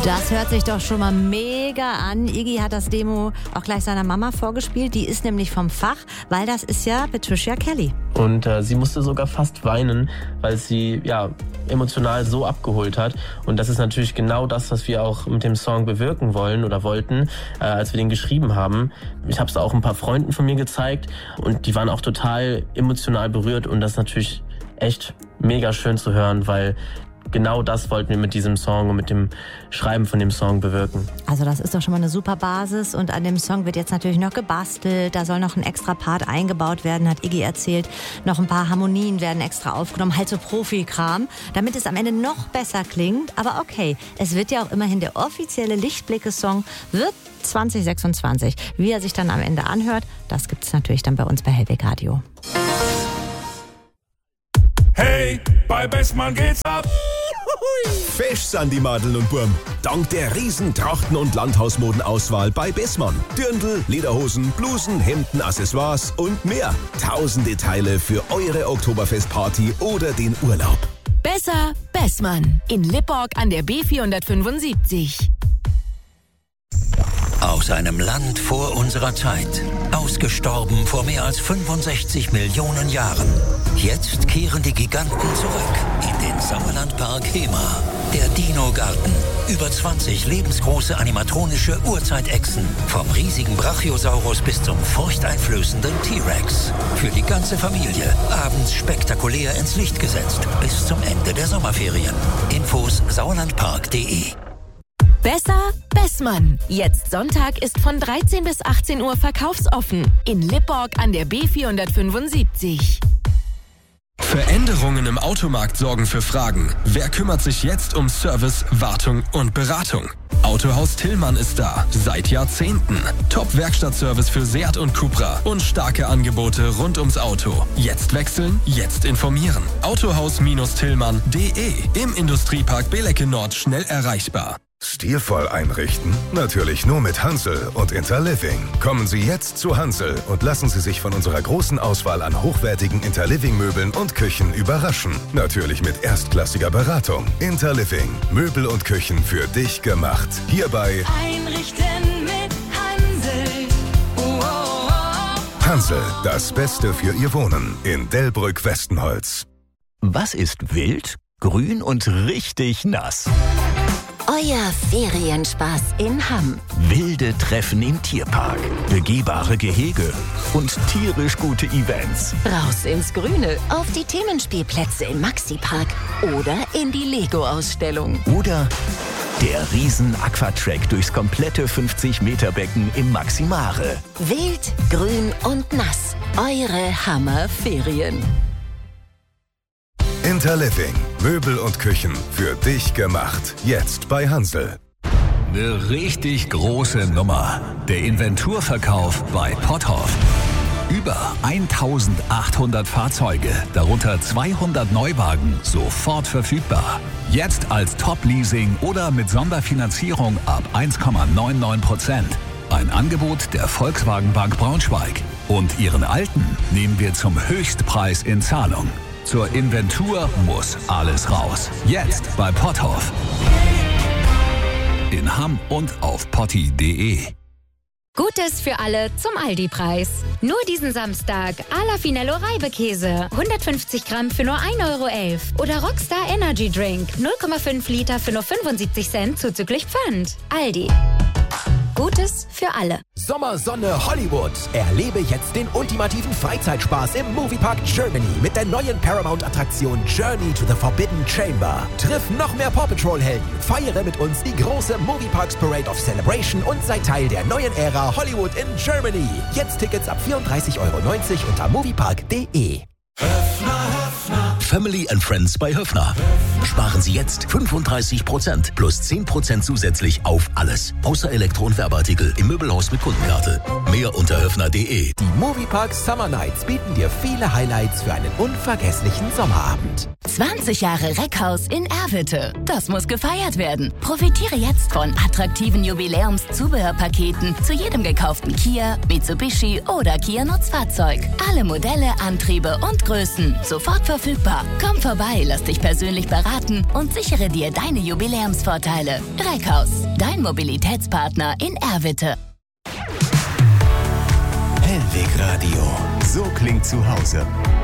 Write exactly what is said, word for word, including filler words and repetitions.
Das hört sich doch schon mal mega an. Iggy hat das Demo auch gleich seiner Mama vorgespielt. Die ist nämlich vom Fach, weil das ist ja Patricia Kelly. Und äh, sie musste sogar fast weinen, weil es sie ja emotional so abgeholt hat. Und das ist natürlich genau das, was wir auch mit dem Song bewirken wollen oder wollten, äh, als wir den geschrieben haben. Ich habe es auch ein paar Freunden von mir gezeigt und die waren auch total emotional berührt. Und das ist natürlich echt mega schön zu hören, weil genau das wollten wir mit diesem Song und mit dem Schreiben von dem Song bewirken. Also das ist doch schon mal eine super Basis und an dem Song wird jetzt natürlich noch gebastelt. Da soll noch ein extra Part eingebaut werden, hat Iggy erzählt. Noch ein paar Harmonien werden extra aufgenommen, halt so Profikram, damit es am Ende noch besser klingt. Aber okay, es wird ja auch immerhin der offizielle Lichtblicke-Song wird zwanzig sechsundzwanzig. Wie er sich dann am Ende anhört, das gibt's natürlich dann bei uns bei Hellweg Radio. Hey, bei Bestmann geht's ab! Fesch sind die Madeln und Burm. Dank der riesen Trachten- und Landhausmodenauswahl bei Bestmann. Dirndl, Lederhosen, Blusen, Hemden, Accessoires und mehr. Tausende Teile für eure Oktoberfestparty oder den Urlaub. Besser Bestmann in Lipporg an der B vierhundertfünfundsiebzig. Aus einem Land vor unserer Zeit. Ausgestorben vor mehr als fünfundsechzig Millionen Jahren. Jetzt kehren die Giganten zurück in den Sauerlandpark Hema. Der Dino-Garten. Über zwanzig lebensgroße animatronische Urzeitechsen. Vom riesigen Brachiosaurus bis zum furchteinflößenden T-Rex. Für die ganze Familie. Abends spektakulär ins Licht gesetzt. Bis zum Ende der Sommerferien. Infos sauerlandpark punkt de. Besser Bestmann. Jetzt Sonntag ist von dreizehn bis achtzehn Uhr verkaufsoffen. In Lipporg an der B vierhundertfünfundsiebzig. Veränderungen im Automarkt sorgen für Fragen. Wer kümmert sich jetzt um Service, Wartung und Beratung? Autohaus Tillmann ist da. Seit Jahrzehnten. Top-Werkstattservice für Seat und Cupra. Und starke Angebote rund ums Auto. Jetzt wechseln, jetzt informieren. Autohaus-Tillmann punkt de. Im Industriepark Belecke Nord schnell erreichbar. Stilvoll einrichten? Natürlich nur mit Hansel und Interliving. Kommen Sie jetzt zu Hansel und lassen Sie sich von unserer großen Auswahl an hochwertigen Interliving-Möbeln und Küchen überraschen. Natürlich mit erstklassiger Beratung. Interliving. Möbel und Küchen für dich gemacht. Hierbei Einrichten mit Hansel. Oh, oh, oh. Hansel, das Beste für Ihr Wohnen in Delbrück-Westenholz. Was ist wild, grün und richtig nass? Euer Ferienspaß in Hamm. Wilde Treffen im Tierpark, begehbare Gehege und tierisch gute Events. Raus ins Grüne, auf die Themenspielplätze im Maxi-Park oder in die Lego-Ausstellung. Oder der Riesen-Aquatrack durchs komplette fünfzig-Meter-Becken im Maximare. Wild, grün und nass. Eure Hammer-Ferien. Interliving. Möbel und Küchen für dich gemacht. Jetzt bei Hansel. Eine richtig große Nummer. Der Inventurverkauf bei Potthoff. Über eintausendachthundert Fahrzeuge, darunter zweihundert Neuwagen, sofort verfügbar. Jetzt als Top-Leasing oder mit Sonderfinanzierung ab eins Komma neunundneunzig Prozent. Ein Angebot der Volkswagen Bank Braunschweig. Und Ihren alten nehmen wir zum Höchstpreis in Zahlung. Zur Inventur muss alles raus. Jetzt bei Potthoff. In Hamm und auf potti punkt de. Gutes für alle zum Aldi-Preis. Nur diesen Samstag Ala Finello Reibekäse. hundertfünfzig Gramm für nur ein Euro elf. Oder Rockstar Energy Drink. null Komma fünf Liter für nur fünfundsiebzig Cent zuzüglich Pfand. Aldi. Gutes für alle. Sommersonne Hollywood. Erlebe jetzt den ultimativen Freizeitspaß im Moviepark Germany mit der neuen Paramount-Attraktion Journey to the Forbidden Chamber. Triff noch mehr Paw Patrol-Helden. Feiere mit uns die große Movieparks Parade of Celebration und sei Teil der neuen Ära Hollywood in Germany. Jetzt Tickets ab vierunddreißig Euro neunzig unter moviepark punkt de. Family and Friends bei Höffner. Sparen Sie jetzt fünfunddreißig Prozent plus zehn Prozent zusätzlich auf alles. Außer Elektro- und Werbeartikel im Möbelhaus mit Kundenkarte. Mehr unter höffner punkt de. Die Moviepark Summer Nights bieten dir viele Highlights für einen unvergesslichen Sommerabend. zwanzig Jahre Reckhaus in Erwitte. Das muss gefeiert werden. Profitiere jetzt von attraktiven Jubiläums-Zubehörpaketen zu jedem gekauften Kia, Mitsubishi oder Kia Nutzfahrzeug. Alle Modelle, Antriebe und Größen sofort verfügbar. Komm vorbei, lass dich persönlich beraten und sichere dir deine Jubiläumsvorteile. Reckhaus, dein Mobilitätspartner in Erwitte. Hellweg Radio. So klingt zu Hause.